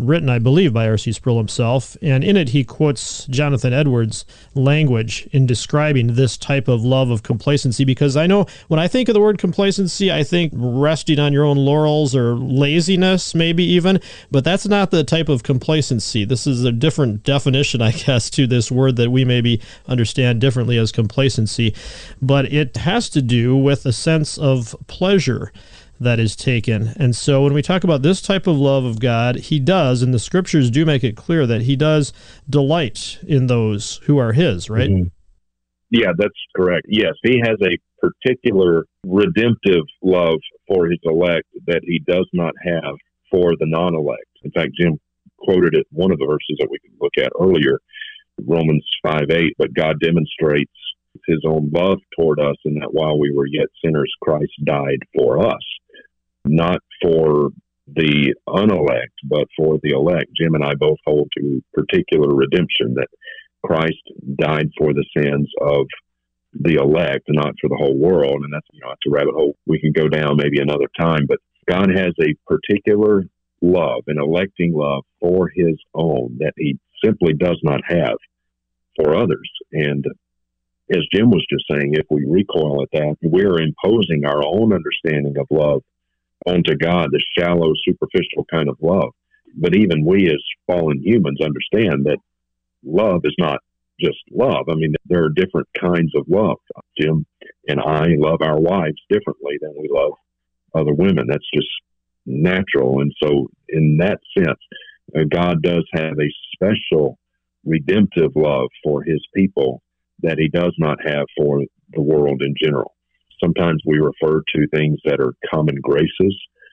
written, I believe, by R.C. Sproul himself, and in it he quotes Jonathan Edwards' language in describing this type of love of complacency, because I know when I think of the word complacency, I think resting on your own laurels or laziness, maybe even, but that's not the type of complacency. This is a different definition, I guess, to this word that we maybe understand differently as complacency, but it has to do with a sense of pleasure that is taken. And so when we talk about this type of love of God, he does, and the scriptures do make it clear that he does delight in those who are his, right? Mm-hmm. Yeah, that's correct. Yes, he has a particular redemptive love for his elect that he does not have for the non-elect. In fact, Jim quoted it, one of the verses that we could look at earlier, Romans 5:8, but God demonstrates his own love toward us in that while we were yet sinners, Christ died for us. Not for the unelect, but for the elect. Jim and I both hold to particular redemption, that Christ died for the sins of the elect, not for the whole world. And that's, it's a rabbit hole we can go down maybe another time. But God has a particular love, an electing love for his own that he simply does not have for others. And as Jim was just saying, if we recoil at that, we're imposing our own understanding of love onto God, the shallow, superficial kind of love. But even we as fallen humans understand that love is not just love. I mean, there are different kinds of love. Jim and I love our wives differently than we love other women. That's just natural. And so in that sense, God does have a special redemptive love for his people that he does not have for the world in general. Sometimes we refer to things that are common graces,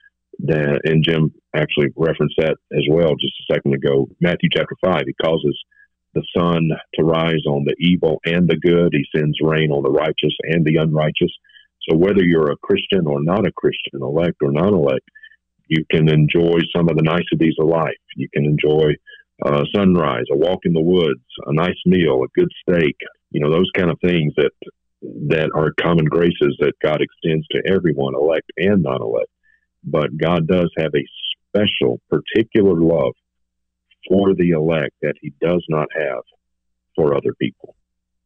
and Jim actually referenced that as well just a second ago. Matthew chapter 5, he causes the sun to rise on the evil and the good. He sends rain on the righteous and the unrighteous. So whether you're a Christian or not a Christian, elect or non-elect, you can enjoy some of the niceties of life. You can enjoy sunrise, a walk in the woods, a nice meal, a good steak, those kind of things that are common graces that God extends to everyone, elect and non-elect. But God does have a special, particular love for the elect that he does not have for other people.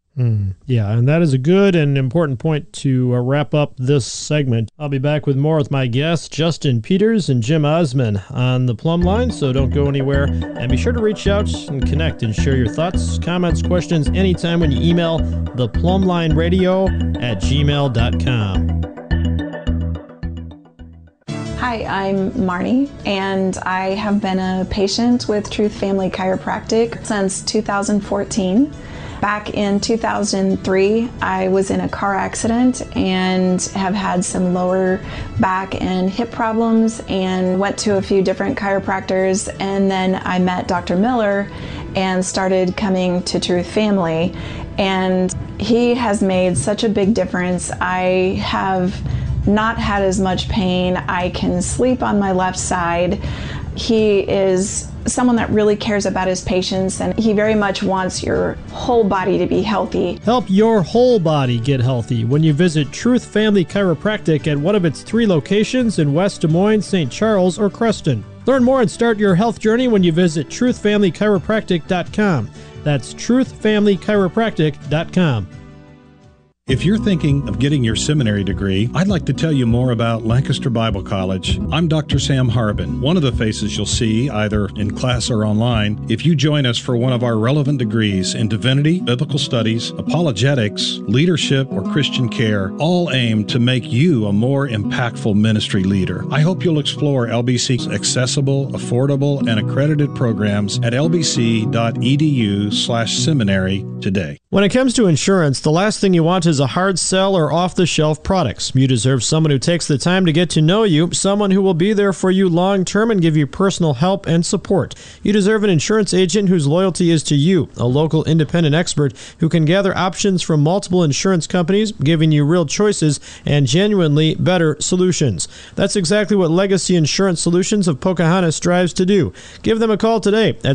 Yeah, and that is a good and important point to wrap up this segment. I'll be back with more with my guests, Justin Peters and Jim Osman, on the Plumb Line, so don't go anywhere. And be sure to reach out and connect and share your thoughts, comments, questions anytime when you email theplumblineradio@gmail.com. Hi, I'm Marnie, and I have been a patient with Truth Family Chiropractic since 2014. Back in 2003, I was in a car accident and have had some lower back and hip problems and went to a few different chiropractors, and then I met Dr. Miller and started coming to Truth Family, and he has made such a big difference. I have not had as much pain. I can sleep on my left side. He is someone that really cares about his patients, and he very much wants your whole body to be healthy. Help your whole body get healthy when you visit Truth Family Chiropractic at one of its 3 locations in West Des Moines, St. Charles, or Creston. Learn more and start your health journey when you visit truthfamilychiropractic.com. That's truthfamilychiropractic.com. If you're thinking of getting your seminary degree, I'd like to tell you more about Lancaster Bible College. I'm Dr. Sam Harbin, one of the faces you'll see either in class or online if you join us for one of our relevant degrees in divinity, biblical studies, apologetics, leadership, or Christian care, all aimed to make you a more impactful ministry leader. I hope you'll explore LBC's accessible, affordable, and accredited programs at lbc.edu/seminary today. When it comes to insurance, the last thing you want is a hard sell or off-the-shelf products. You deserve someone who takes the time to get to know you, someone who will be there for you long-term and give you personal help and support. You deserve an insurance agent whose loyalty is to you, a local independent expert who can gather options from multiple insurance companies, giving you real choices and genuinely better solutions. That's exactly what Legacy Insurance Solutions of Pocahontas strives to do. Give them a call today at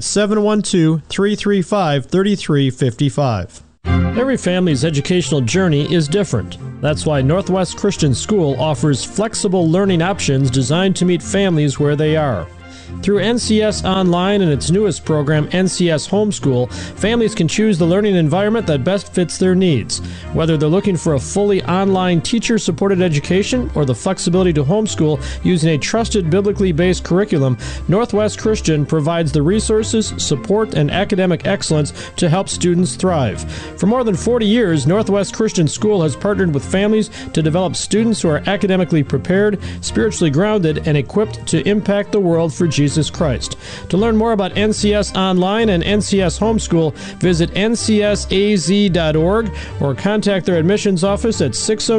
712-335-3355. Every family's educational journey is different. That's why Northwest Christian School offers flexible learning options designed to meet families where they are. Through NCS Online and its newest program, NCS Homeschool, families can choose the learning environment that best fits their needs. Whether they're looking for a fully online teacher-supported education or the flexibility to homeschool using a trusted, biblically based curriculum, Northwest Christian provides the resources, support, and academic excellence to help students thrive. For more than 40 years, Northwest Christian School has partnered with families to develop students who are academically prepared, spiritually grounded, and equipped to impact the world for Jesus Christ. To learn more about NCS Online and NCS Homeschool, visit ncsaz.org or contact their admissions office at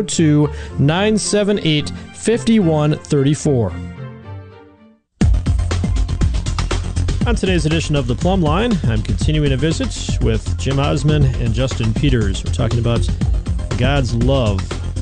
602-978-5134. On today's edition of The Plumb Line, I'm continuing a visit with Jim Osman and Justin Peters. We're talking about God's love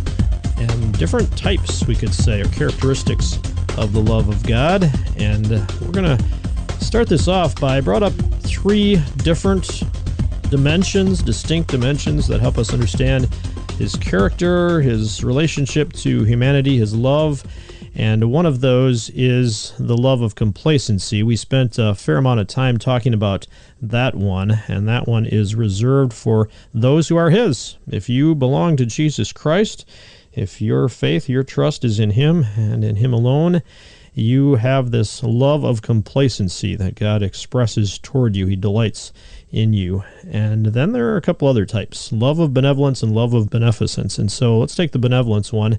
and different types, we could say, or characteristics of the love of God. And we're going to start this off by, I brought up 3 different dimensions, distinct dimensions that help us understand his character, his relationship to humanity, his love. And one of those is the love of complacency. We spent a fair amount of time talking about that one, and that one is reserved for those who are his. If you belong to Jesus Christ, if your faith, your trust is in him and in him alone, you have this love of complacency that God expresses toward you. He delights in you. And then there are a couple other types, love of benevolence and love of beneficence. And so let's take the benevolence one.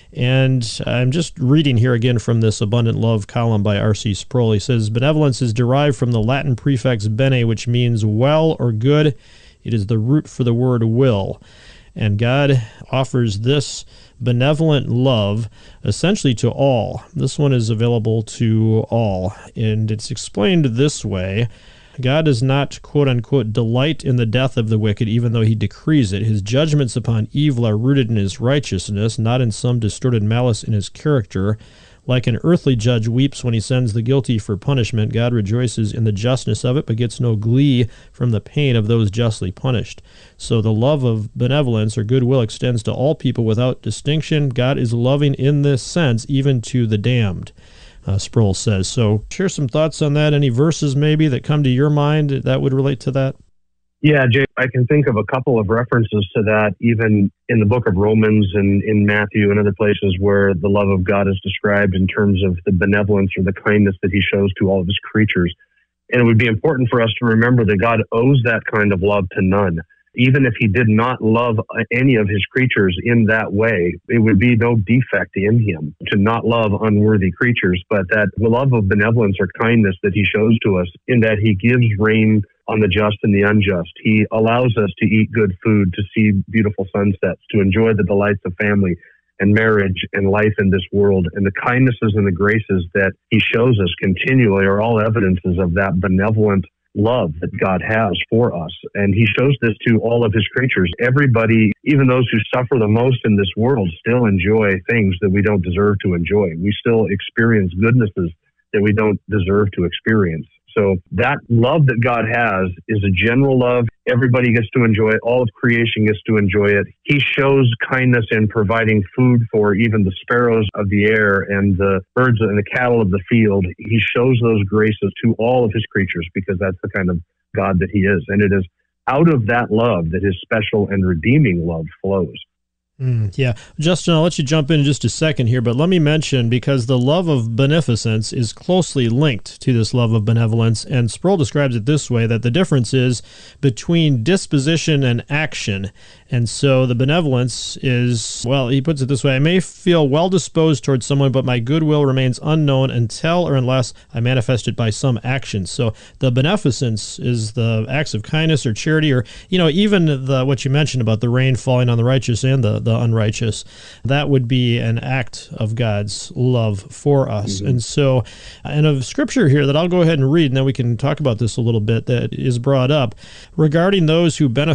And I'm just reading here again from this Abundant Love column by R.C. Sproul. He says, benevolence is derived from the Latin prefix bene, which means well or good. It is the root for the word will. And God offers this benevolent love essentially to all. This one is available to all. And it's explained this way. God does not, quote-unquote, delight in the death of the wicked, even though he decrees it. His judgments upon evil are rooted in his righteousness, not in some distorted malice in his character. Like an earthly judge weeps when he sends the guilty for punishment, God rejoices in the justness of it, but gets no glee from the pain of those justly punished. So the love of benevolence or goodwill extends to all people without distinction. God is loving in this sense, even to the damned. Sproul says. So share some thoughts on that. Any verses maybe that come to your mind that would relate to that? Yeah, Jay, I can think of a couple of references to that, even in the book of Romans and in Matthew and other places where the love of God is described in terms of the benevolence or the kindness that he shows to all of his creatures. And it would be important for us to remember that God owes that kind of love to none. Even if he did not love any of his creatures in that way, it would be no defect in him to not love unworthy creatures. But that love of benevolence or kindness that he shows to us in that he gives rain on the just and the unjust. He allows us to eat good food, to see beautiful sunsets, to enjoy the delights of family and marriage and life in this world. And the kindnesses and the graces that he shows us continually are all evidences of that benevolent love that God has for us. And he shows this to all of his creatures. Everybody, even those who suffer the most in this world, still enjoy things that we don't deserve to enjoy. We still experience goodnesses that we don't deserve to experience. So that love that God has is a general love. Everybody gets to enjoy it. All of creation gets to enjoy it. He shows kindness in providing food for even the sparrows of the air and the birds and the cattle of the field. He shows those graces to all of his creatures because that's the kind of God that he is. And it is out of that love that his special and redeeming love flows. Yeah. Justin, I'll let you jump in just a second here, but let me mention, because the love of beneficence is closely linked to this love of benevolence, and Sproul describes it this way, that the difference is between disposition and action. And so the benevolence is, well, he puts it this way, I may feel well-disposed towards someone, but my goodwill remains unknown until or unless I manifest it by some action. So the beneficence is the acts of kindness or charity, or, even what you mentioned about the rain falling on the righteous and the unrighteous. That would be an act of God's love for us. Mm-hmm. And so, and of scripture here that I'll go ahead and read, and then we can talk about this a little bit, that is brought up regarding those who benefit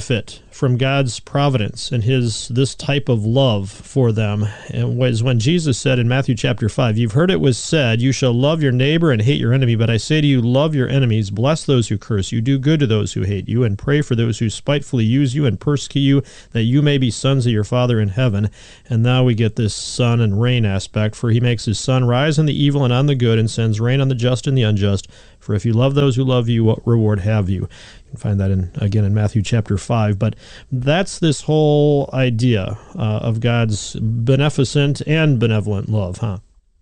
from God's providence and this type of love for them. And was when Jesus said in Matthew chapter 5, "You've heard it was said, you shall love your neighbor and hate your enemy. But I say to you, love your enemies, bless those who curse you, do good to those who hate you, and pray for those who spitefully use you and persecute you, that you may be sons of your Father in heaven." And now we get this sun and rain aspect, for he makes his sun rise on the evil and on the good, and sends rain on the just and the unjust. For if you love those who love you, what reward have you? You can find that again in Matthew chapter 5. But that's this whole idea of God's beneficent and benevolent love, huh?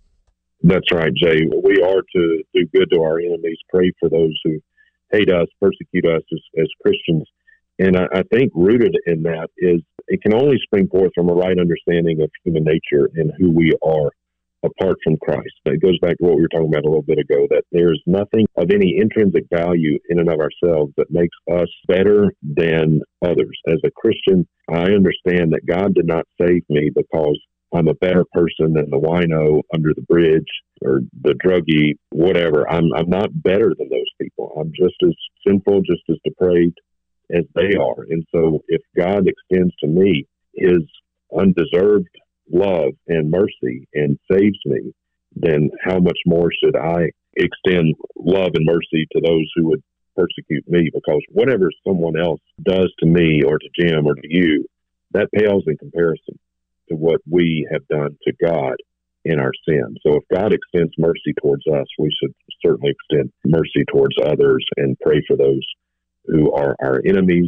That's right, Jay. We are to do good to our enemies, pray for those who hate us, persecute us as Christians. And I think rooted in that is it can only spring forth from a right understanding of human nature and who we are apart from Christ. It goes back to what we were talking about a little bit ago, that there's nothing of any intrinsic value in and of ourselves that makes us better than others. As a Christian, I understand that God did not save me because I'm a better person than the wino under the bridge or the druggie, whatever. I'm not better than those people. I'm just as sinful, just as depraved as they are. And so if God extends to me his undeserved love and mercy and saves me, then how much more should I extend love and mercy to those who would persecute me? Because whatever someone else does to me or to Jim or to you, that pales in comparison to what we have done to God in our sin. So if God extends mercy towards us, we should certainly extend mercy towards others and pray for those who are our enemies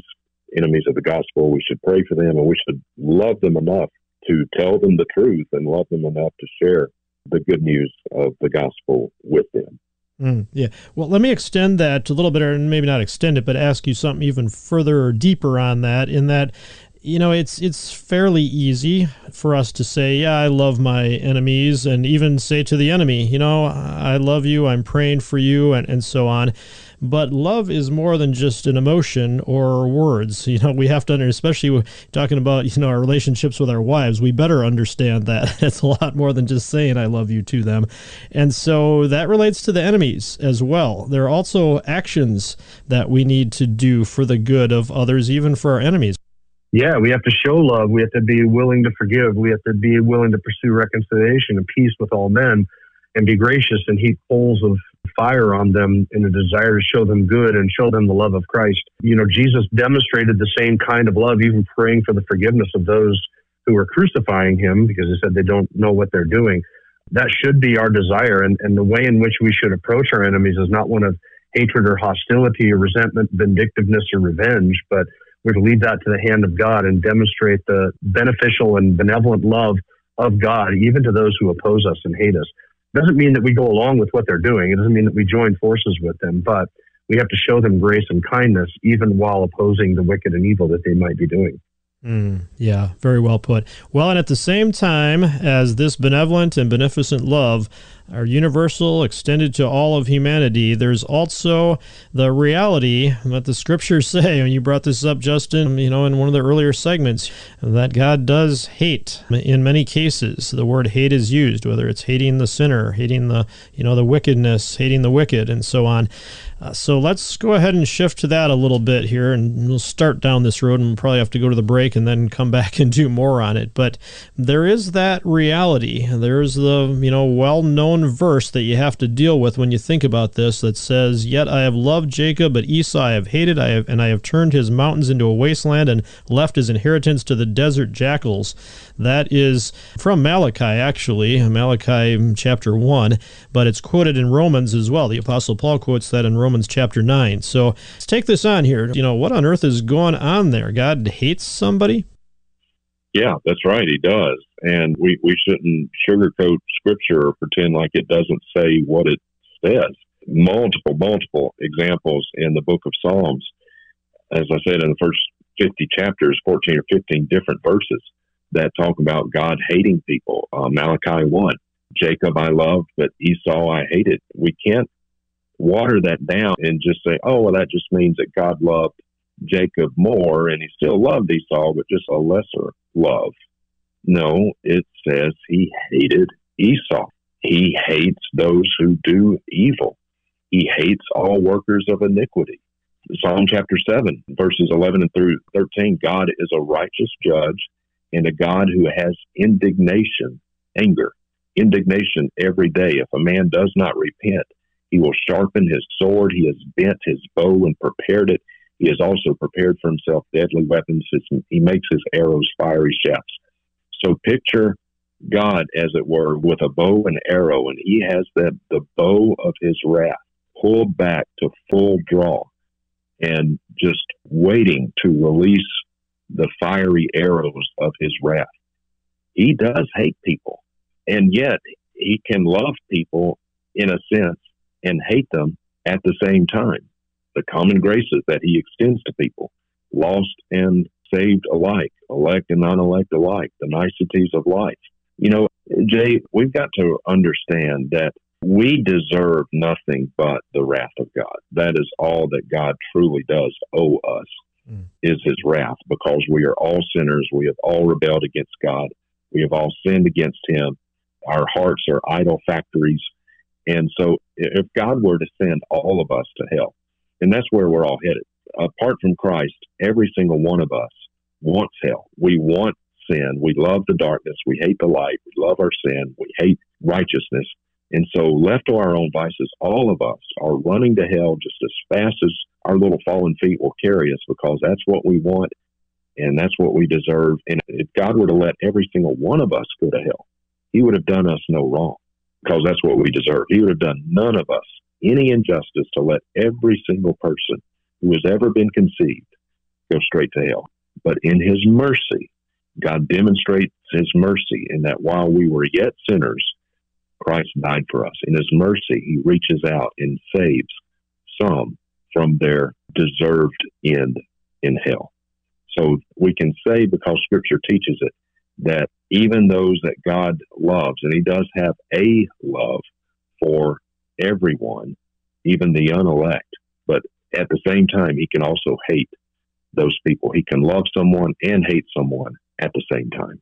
of the gospel. We should pray for them, and we should love them enough to tell them the truth and love them enough to share the good news of the gospel with them. Yeah. Well, let me extend that a little bit, or maybe not extend it, but ask you something even further or deeper on that, in that, you know, it's fairly easy for us to say, yeah, I love my enemies, and even say to the enemy, you know, I love you, I'm praying for you, and so on. But love is more than just an emotion or words. You know, we have to, especially talking about, you know, our relationships with our wives, we better understand that it's a lot more than just saying I love you to them. And so that relates to the enemies as well. There are also actions that we need to do for the good of others, even for our enemies. Yeah, we have to show love. We have to be willing to forgive. We have to be willing to pursue reconciliation and peace with all men, and be gracious and heap coals of fire on them in a desire to show them good and show them the love of Christ. You know, Jesus demonstrated the same kind of love, even praying for the forgiveness of those who were crucifying him, because he said they don't know what they're doing. That should be our desire. And the way in which we should approach our enemies is not one of hatred or hostility or resentment, vindictiveness or revenge, but we're to leave that to the hand of God and demonstrate the beneficial and benevolent love of God, even to those who oppose us and hate us. Doesn't mean that we go along with what they're doing. It doesn't mean that we join forces with them, but we have to show them grace and kindness, even while opposing the wicked and evil that they might be doing. Yeah, very well put. Well, and at the same time as this benevolent and beneficent love are universal, extended to all of humanity, there's also the reality that the scriptures say, and you brought this up, Justin, you know, in one of the earlier segments, that God does hate. In many cases, the word hate is used, whether it's hating the sinner, hating the, you know, the wickedness, hating the wicked, and so on. So let's go ahead and shift to that a little bit here, and we'll start down this road, and we'll probably have to go to the break and then come back and do more on it. But there is that reality. There's the, you know, well-known verse that you have to deal with when you think about this that says, "Yet I have loved Jacob, but Esau I have hated, and I have turned his mountains into a wasteland and left his inheritance to the desert jackals." That is from Malachi, actually, Malachi chapter 1, but it's quoted in Romans as well. The Apostle Paul quotes that in Romans chapter 9. So let's take this on here. You know, what on earth is going on there? God hates somebody? Yeah, that's right. He does. And we shouldn't sugarcoat Scripture or pretend like it doesn't say what it says. Multiple examples in the book of Psalms. As I said, in the first 50 chapters, 14 or 15 different verses that talk about God hating people. Malachi 1, Jacob I loved, but Esau I hated. We can't water that down and just say, oh, well, that just means that God loved Jacob more and he still loved Esau, but just a lesser love. No, it says he hated Esau. He hates those who do evil. He hates all workers of iniquity. Psalm chapter 7, verses 11 and through 13, God is a righteous judge and a God who has indignation, anger, indignation every day. If a man does not repent, he will sharpen his sword. He has bent his bow and prepared it. He has also prepared for himself deadly weapons. He makes his arrows fiery shafts. So picture God, as it were, with a bow and arrow, and he has the bow of his wrath pulled back to full draw and just waiting to release the fiery arrows of his wrath. He does hate people, and yet he can love people in a sense and hate them at the same time. The common graces that he extends to people, lost and saved alike, elect and non-elect alike, the niceties of life. You know, Jay, we've got to understand that we deserve nothing but the wrath of God. That is all that God truly does owe us, is his wrath, because we are all sinners. We have all rebelled against God. We have all sinned against him. Our hearts are idol factories. And so if God were to send all of us to hell, and that's where we're all headed, apart from Christ, every single one of us wants hell. We want sin. We love the darkness. We hate the light. We love our sin. We hate righteousness. And so left to our own vices, all of us are running to hell just as fast as our little fallen feet will carry us, because that's what we want and that's what we deserve. And if God were to let every single one of us go to hell, he would have done us no wrong, because that's what we deserve. He would have done none of us any injustice to let every single person who has ever been conceived go straight to hell. But in his mercy, God demonstrates his mercy in that while we were yet sinners, Christ died for us. In his mercy, he reaches out and saves some from their deserved end in hell. So we can say, because Scripture teaches it, that even those that God loves, and he does have a love for everyone, even the unelect, but at the same time, he can also hate those people. He can love someone and hate someone at the same time.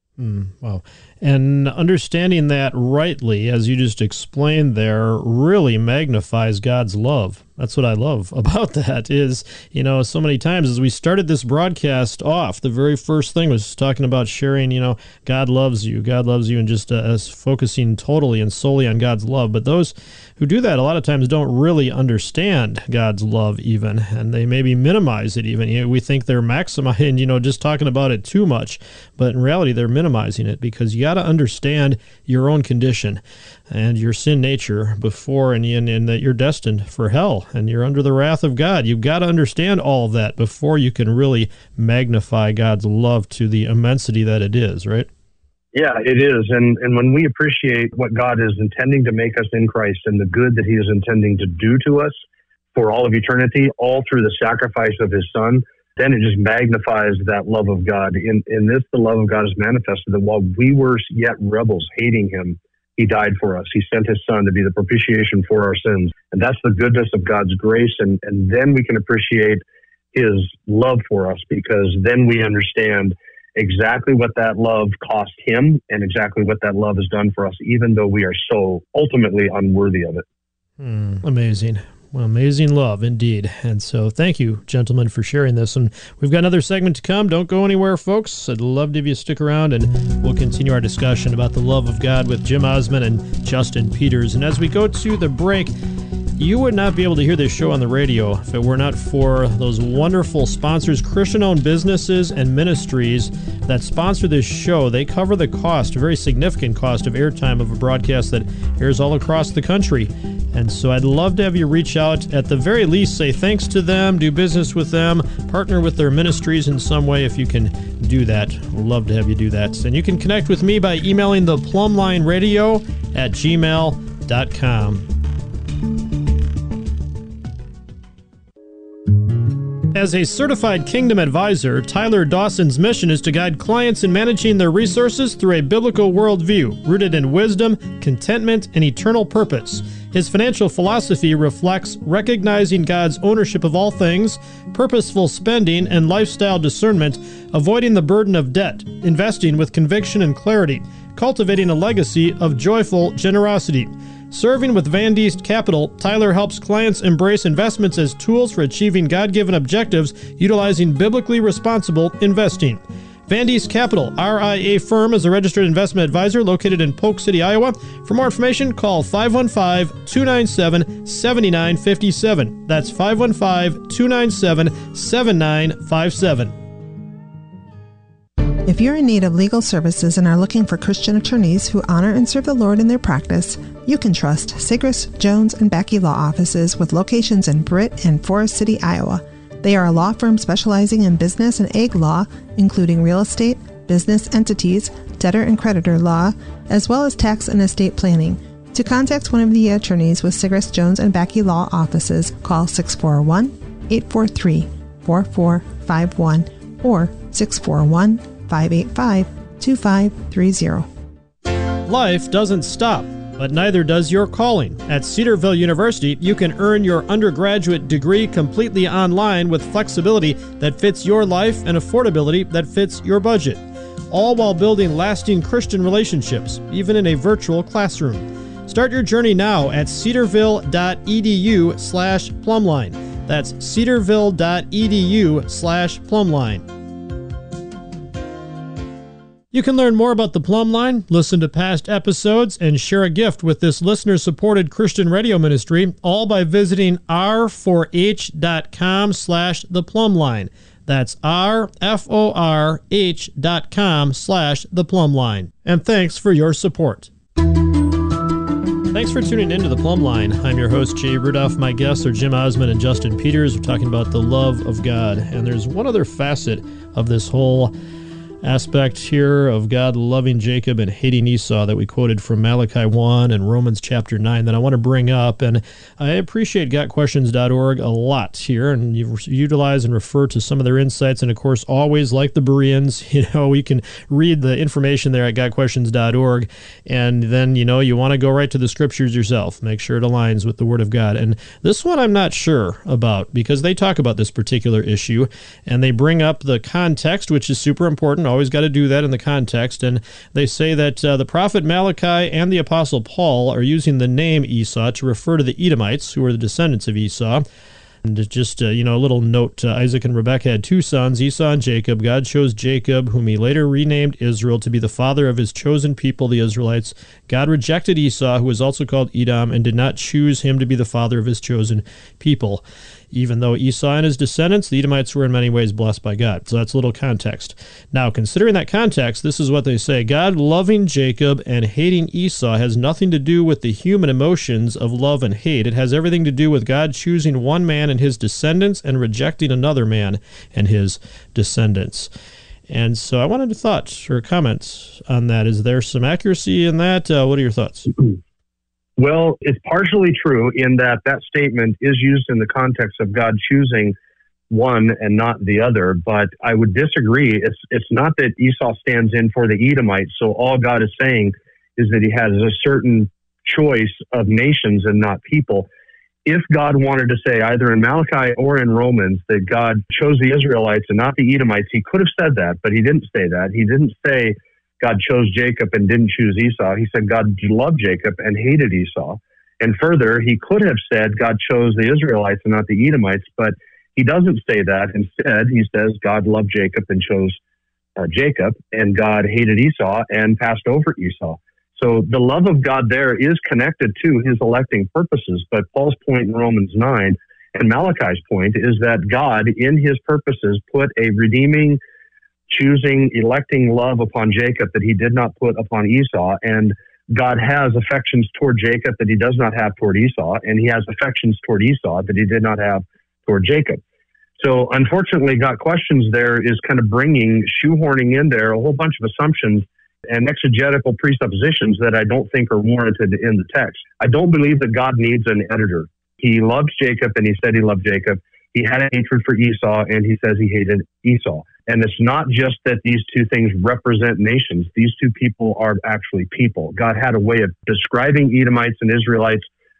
Wow. And understanding that rightly, as you just explained there, really magnifies God's love. That's what I love about that is, you know, so many times as we started this broadcast off, the very first thing was talking about sharing, you know, God loves you, and just focusing totally and solely on God's love. But those who do that a lot of times don't really understand God's love even, and they maybe minimize it even. You know, we think they're maximizing, you know, just talking about it too much, but in reality they're minimizing it, because you got to understand your own condition and your sin nature before, and that you're destined for hell and you're under the wrath of God. You've got to understand all of that before you can really magnify God's love to the immensity that it is, right? Yeah, it is. And when we appreciate what God is intending to make us in Christ and the good that he is intending to do to us for all of eternity, all through the sacrifice of his Son, then it just magnifies that love of God. In this, the love of God is manifested, that while we were yet rebels, hating him, he died for us. He sent his Son to be the propitiation for our sins. And that's the goodness of God's grace. And then we can appreciate his love for us, because then we understand exactly what that love cost him and exactly what that love has done for us, even though we are so ultimately unworthy of it. Amazing. Well, amazing love indeed. And so thank you, gentlemen, for sharing this. And we've got another segment to come. Don't go anywhere, folks. I'd love to have you stick around, and we'll continue our discussion about the love of God with Jim Osman and Justin Peters. And as we go to the break, you would not be able to hear this show on the radio if it were not for those wonderful sponsors, Christian-owned businesses and ministries that sponsor this show. They cover the cost, a very significant cost of airtime of a broadcast that airs all across the country. And so I'd love to have you reach out, at the very least, say thanks to them, do business with them, partner with their ministries in some way if you can do that. We'd love to have you do that. And you can connect with me by emailing the plumlineradio@gmail.com. As a certified Kingdom advisor, Tyler Dawson's mission is to guide clients in managing their resources through a biblical worldview rooted in wisdom, contentment, and eternal purpose. His financial philosophy reflects recognizing God's ownership of all things, purposeful spending, and lifestyle discernment, avoiding the burden of debt, investing with conviction and clarity, cultivating a legacy of joyful generosity. Serving with Van Diest Capital, Tyler helps clients embrace investments as tools for achieving God-given objectives utilizing biblically responsible investing. Van Diest Capital, RIA firm, is a registered investment advisor located in Polk City, Iowa. For more information, call 515-297-7957. That's 515-297-7957. If you're in need of legal services and are looking for Christian attorneys who honor and serve the Lord in their practice, you can trust Sigris, Jones, and Becky Law Offices with locations in Britt and Forest City, Iowa. They are a law firm specializing in business and ag law, including real estate, business entities, debtor and creditor law, as well as tax and estate planning. To contact one of the attorneys with Sigris, Jones, and Becky Law Offices, call 641-843-4451 or 641-585-2530. Life doesn't stop, but neither does your calling. At Cedarville University, you can earn your undergraduate degree completely online with flexibility that fits your life and affordability that fits your budget, all while building lasting Christian relationships, even in a virtual classroom. Start your journey now at cedarville.edu/plumline. That's cedarville.edu/plumline. You can learn more about the Plumb Line, listen to past episodes, and share a gift with this listener-supported Christian radio ministry, all by visiting r4h.com/theplumbline. That's rforh.com/theplumbline. And thanks for your support. Thanks for tuning in to the Plumb Line. I'm your host, Jay Rudolph. My guests are Jim Osmond and Justin Peters. We're talking about the love of God. And there's one other facet of this whole aspect here of God loving Jacob and hating Esau that we quoted from Malachi 1 and Romans chapter 9 that I want to bring up. And I appreciate gotquestions.org a lot here, and you utilize and refer to some of their insights. And of course, always like the Bereans, we can read the information there at gotquestions.org. And then, you want to go right to the scriptures yourself. Make sure it aligns with the Word of God. And this one I'm not sure about because they talk about this particular issue and they bring up the context, which is super important. Always got to do that in the context. And they say that the prophet Malachi and the apostle Paul are using the name Esau to refer to the Edomites, who are the descendants of Esau. And just, a little note, Isaac and Rebekah had two sons, Esau and Jacob. God chose Jacob, whom he later renamed Israel, to be the father of his chosen people, the Israelites. God rejected Esau, who was also called Edom, and did not choose him to be the father of his chosen people. Even though Esau and his descendants, the Edomites, were in many ways blessed by God. So that's a little context. Now, considering that context, this is what they say. God loving Jacob and hating Esau has nothing to do with the human emotions of love and hate. It has everything to do with God choosing one man and his descendants and rejecting another man and his descendants. And so I wanted to thoughts or comments on that. Is there some accuracy in that? What are your thoughts? Well, it's partially true in that statement is used in the context of God choosing one and not the other, but I would disagree. It's not that Esau stands in for the Edomites, so all God is saying is that he has a certain choice of nations and not people. If God wanted to say either in Malachi or in Romans that God chose the Israelites and not the Edomites, he could have said that, but he didn't say that. He didn't say God chose Jacob and didn't choose Esau. He said God loved Jacob and hated Esau. And further, he could have said God chose the Israelites and not the Edomites, but he doesn't say that. Instead, he says God loved Jacob and chose Jacob, and God hated Esau and passed over Esau. So the love of God there is connected to his electing purposes. But Paul's point in Romans 9 and Malachi's point is that God, in his purposes, put a redeeming, choosing, electing love upon Jacob that he did not put upon Esau. And God has affections toward Jacob that he does not have toward Esau. And he has affections toward Esau that he did not have toward Jacob. So unfortunately, Got Questions there is kind of shoehorning in there a whole bunch of assumptions and exegetical presuppositions that I don't think are warranted in the text. I don't believe that God needs an editor. He loved Jacob and he said he loved Jacob. He had a hatred for Esau and he says he hated Esau. And it's not just that these two things represent nations. These two people are actually people. God had a way of describing Edomites and Israelites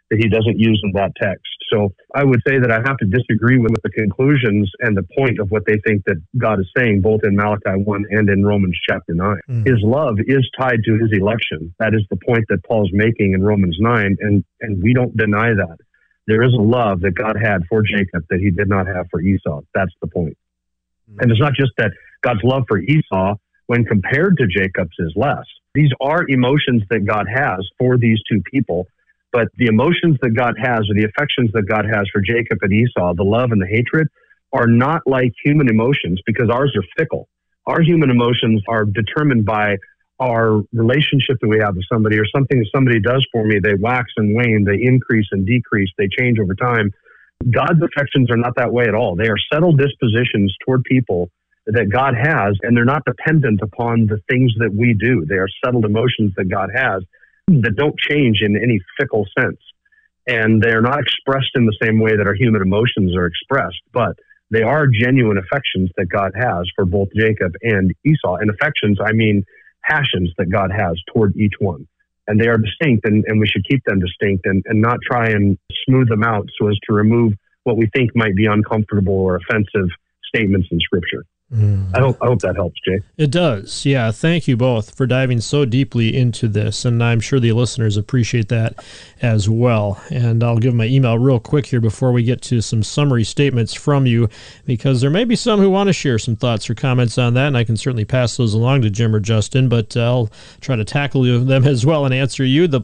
that he doesn't use in that text. So I would say that I have to disagree with the conclusions and the point of what they think that God is saying, both in Malachi 1 and in Romans chapter 9. His love is tied to his election. That is the point that Paul's making in Romans 9, and we don't deny that. There is a love that God had for Jacob that he did not have for Esau. That's the point. And it's not just that God's love for Esau, when compared to Jacob's, is less. These are emotions that God has for these two people. But the emotions that God has, or the affections that God has for Jacob and Esau, the love and the hatred, are not like human emotions, because ours are fickle. Our human emotions are determined by our relationship that we have with somebody, or something that somebody does for me. They wax and wane, they increase and decrease, they change over time. God's affections are not that way at all. They are settled dispositions toward people that God has, and they're not dependent upon the things that we do. They are settled emotions that God has that don't change in any fickle sense. And they're not expressed in the same way that our human emotions are expressed, but they are genuine affections that God has for both Jacob and Esau. And affections, I mean passions that God has toward each one. And they are distinct, and we should keep them distinct and not try and smooth them out so as to remove what we think might be uncomfortable or offensive statements in Scripture. I hope that helps, Jay. It does. Yeah. Thank you both for diving so deeply into this. And I'm sure the listeners appreciate that as well. And I'll give my email real quick here before we get to some summary statements from you, because there may be some who want to share some thoughts or comments on that. And I can certainly pass those along to Jim or Justin, but I'll try to tackle them as well and answer you. The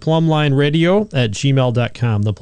plumlineradio@gmail.com. The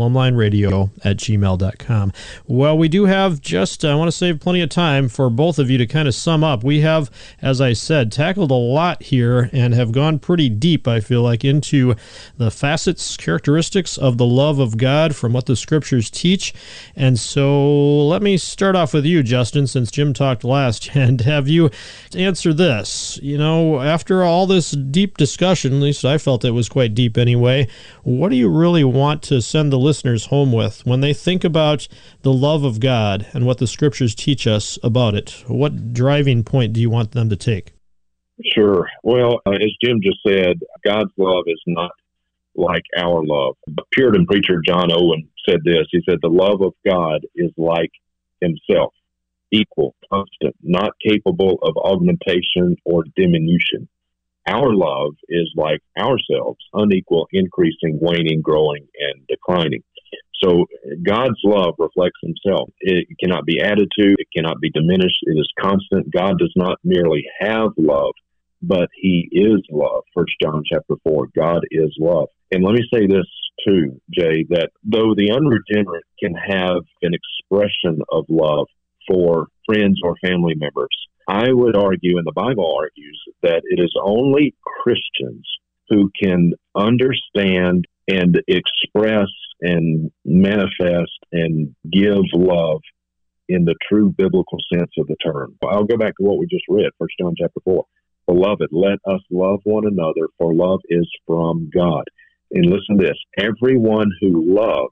plumlineradio@gmail.com. Well, we do have I want to save plenty of time for both of you to kind of sum up. We have, as I said, tackled a lot here and have gone pretty deep, I feel like, into the facets, characteristics of the love of God from what the Scriptures teach. And so let me start off with you, Justin, since Jim talked last, and have you answer this. You know, after all this deep discussion, at least I felt it was quite deep anyway, what do you really want to send the listeners home with when they think about the love of God and what the Scriptures teach us about it? What driving point do you want them to take? Sure. Well, as Jim just said, God's love is not like our love. Puritan preacher John Owen said this. He said, the love of God is like himself, equal, constant, not capable of augmentation or diminution. Our love is like ourselves, unequal, increasing, waning, growing, and declining. So God's love reflects himself. It cannot be added to. It cannot be diminished. It is constant. God does not merely have love, but he is love. 1 John chapter 4, God is love. And let me say this too, Jay, that though the unregenerate can have an expression of love for friends or family members, I would argue, and the Bible argues, that it is only Christians who can understand and express and manifest and give love in the true biblical sense of the term. I'll go back to what we just read, 1 John chapter 4. Beloved, let us love one another, for love is from God. And listen to this, everyone who loves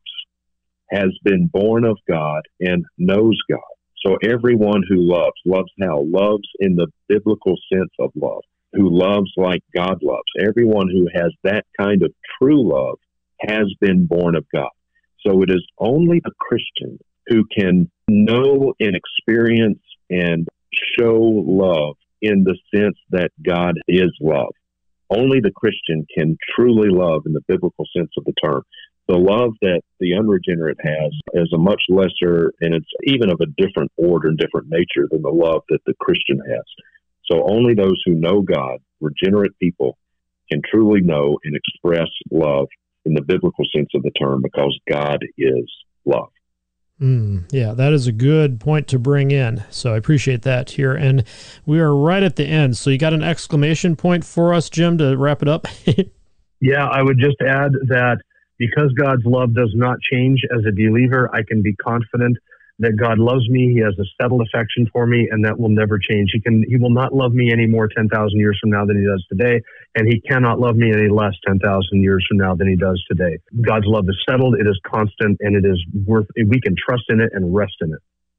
has been born of God and knows God. So everyone who loves how? Loves in the biblical sense of love, who loves like God loves. Everyone who has that kind of true love has been born of God. So it is only the Christian who can know and experience and show love in the sense that God is love. Only the Christian can truly love in the biblical sense of the term. The love that the unregenerate has is a much lesser, and it's even of a different order and different nature than the love that the Christian has. So only those who know God, regenerate people, can truly know and express love in the biblical sense of the term, because God is love. Yeah, that is a good point to bring in. So I appreciate that here. And we are right at the end. So you got an exclamation point for us, Jim, to wrap it up? Yeah, I would just add that because God's love does not change as a believer, I can be confident that God loves me. He has a settled affection for me, and that will never change. He will not love me any more 10,000 years from now than he does today, and he cannot love me any less 10,000 years from now than he does today. God's love is settled, it is constant, and it is we can trust in it and rest in it.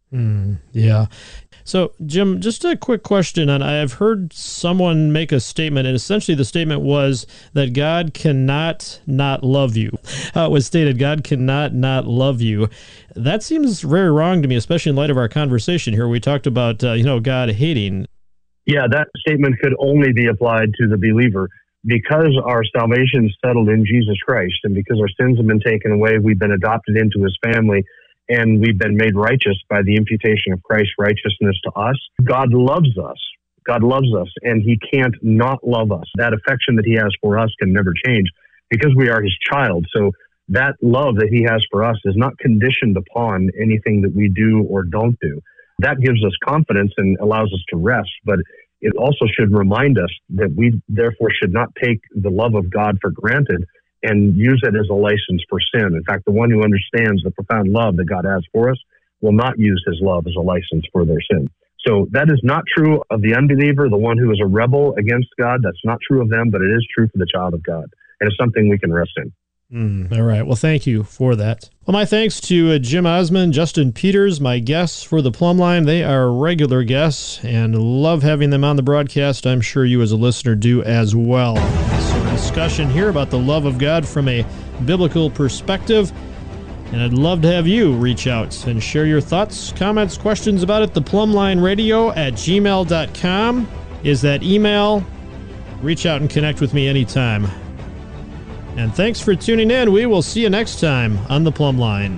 Yeah. So, Jim, just a quick question. And I've heard someone make a statement, and essentially the statement was that God cannot not love you. It was stated, God cannot not love you. That seems very wrong to me, especially in light of our conversation here. We talked about, God hating. Yeah, that statement could only be applied to the believer. Because our salvation is settled in Jesus Christ, and because our sins have been taken away, we've been adopted into his family, and we've been made righteous by the imputation of Christ's righteousness to us. God loves us. God loves us, and he can't not love us. That affection that he has for us can never change because we are his child. So that love that he has for us is not conditioned upon anything that we do or don't do. That gives us confidence and allows us to rest, but it also should remind us that we therefore should not take the love of God for granted and use it as a license for sin. In fact, the one who understands the profound love that God has for us will not use his love as a license for their sin. So that is not true of the unbeliever, the one who is a rebel against God. That's not true of them, but it is true for the child of God. And it's something we can rest in. All right. Well, thank you for that. Well, my thanks to Jim Osmond, Justin Peters, my guests for the Plumb Line. They are regular guests and love having them on the broadcast. I'm sure you as a listener do as well. So a discussion here about the love of God from a biblical perspective. And I'd love to have you reach out and share your thoughts, comments, questions about it. The plumlineradio@gmail.com is that email. Reach out and connect with me anytime. And thanks for tuning in. We will see you next time on The Plumb Line.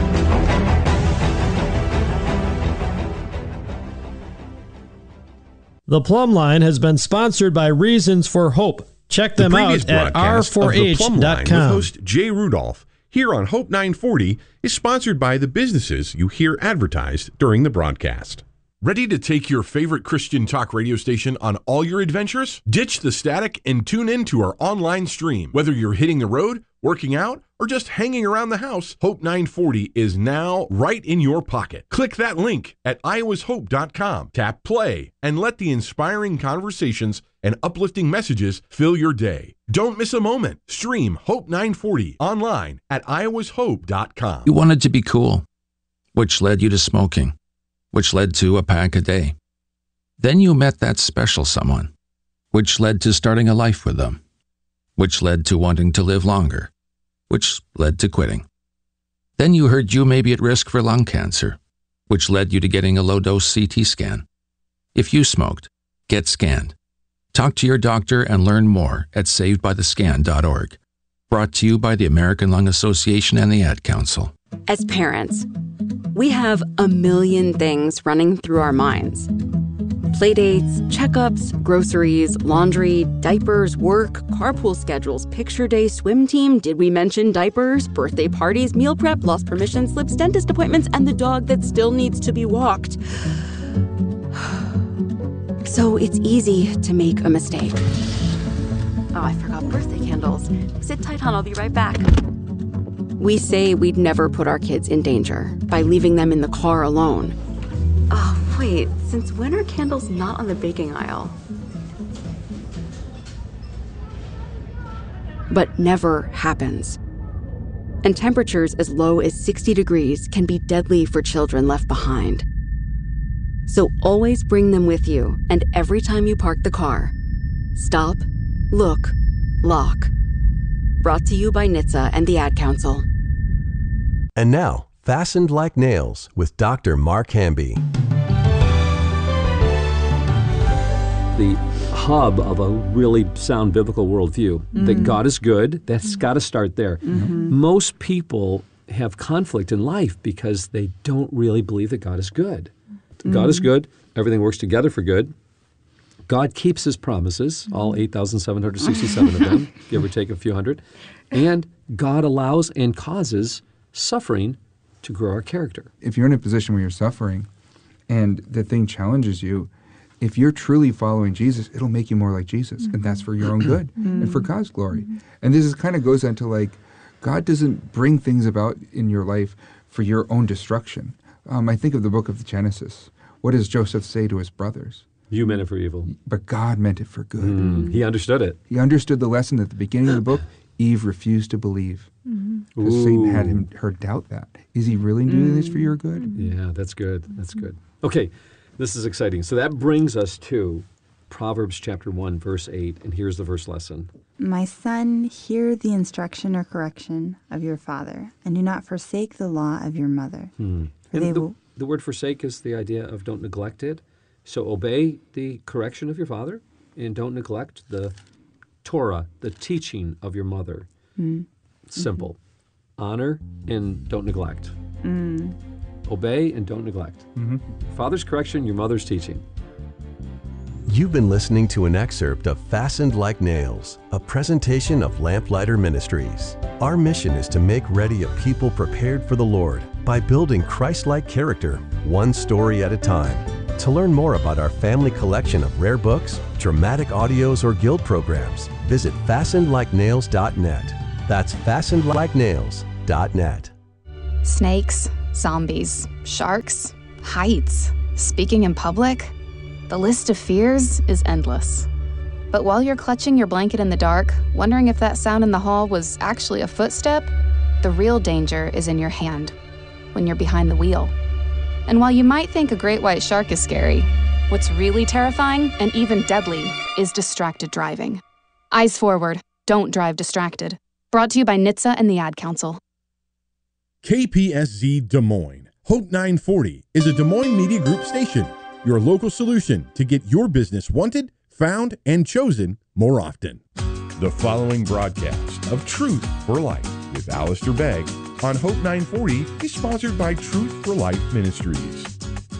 The Plumb Line has been sponsored by Reasons for Hope. Check them out at r4h.com. With host Jay Rudolph here on Hope 940 is sponsored by the businesses you hear advertised during the broadcast. Ready to take your favorite Christian talk radio station on all your adventures? Ditch the static and tune in to our online stream. Whether you're hitting the road, working out, or just hanging around the house, Hope 940 is now right in your pocket. Click that link at iowashope.com, tap play, and let the inspiring conversations and uplifting messages fill your day. Don't miss a moment. Stream Hope 940 online at iowashope.com. You wanted to be cool, which led you to smoking, which led to a pack a day. Then you met that special someone, which led to starting a life with them, which led to wanting to live longer, which led to quitting. Then you heard you may be at risk for lung cancer, which led you to getting a low-dose CT scan. If you smoked, get scanned. Talk to your doctor and learn more at savedbythescan.org. Brought to you by the American Lung Association and the Ad Council. As parents, we have a million things running through our minds. Playdates, checkups, groceries, laundry, diapers, work, carpool schedules, picture day, swim team, did we mention diapers, birthday parties, meal prep, lost permission slips, dentist appointments, and the dog that still needs to be walked. So it's easy to make a mistake. Oh, I forgot birthday candles. Sit tight, hon, I'll be right back. We say we'd never put our kids in danger by leaving them in the car alone. Oh, wait, since when are candles not on the baking aisle? But never happens. And temperatures as low as 60 degrees can be deadly for children left behind. So always bring them with you, and every time you park the car, stop, look, lock. Brought to you by NHTSA and the Ad Council. And now, Fastened Like Nails with Dr. Mark Hamby. The hub of a really sound biblical worldview, that God is good, that's got to start there. Most people have conflict in life because they don't really believe that God is good. God is good. Everything works together for good. God keeps his promises, all 8,767 of them, give or take a few hundred. And God allows and causes suffering to grow our character. If you're in a position where you're suffering and the thing challenges you, if you're truly following Jesus, it'll make you more like Jesus. And that's for your own good and for God's glory. And this is kind of goes into like, God doesn't bring things about in your life for your own destruction. I think of the book of Genesis. What does Joseph say to his brothers? You meant it for evil. But God meant it for good. He understood it. He understood the lesson at the beginning of the book. Eve refused to believe. Because Satan had her doubt that. Is he really doing this for your good? Yeah, that's good. That's good. Okay, this is exciting. So that brings us to Proverbs chapter 1, verse 8, and here's the verse lesson. My son, hear the instruction or correction of your father, and do not forsake the law of your mother. And the word forsake is the idea of don't neglect it. So obey the correction of your father, and don't neglect the Torah, the teaching of your mother. Simple. Honor and don't neglect. Obey and don't neglect. Father's correction, your mother's teaching. You've been listening to an excerpt of Fastened Like Nails, a presentation of Lamplighter Ministries. Our mission is to make ready a people prepared for the Lord by building Christ-like character, one story at a time. To learn more about our family collection of rare books, dramatic audios, or guild programs, visit fastenedlikenails.net. That's fastenedlikenails.net. Snakes, zombies, sharks, heights, speaking in public. The list of fears is endless. But while you're clutching your blanket in the dark, wondering if that sound in the hall was actually a footstep, the real danger is in your hand, when you're behind the wheel. And while you might think a great white shark is scary, what's really terrifying and even deadly is distracted driving. Eyes forward, don't drive distracted. Brought to you by NHTSA and the Ad Council. KPSZ Des Moines. Hope 940 is a Des Moines Media Group station, your local solution to get your business wanted, found, and chosen more often. The following broadcast of Truth for Life with Alistair Begg on Hope 940 is sponsored by Truth for Life Ministries.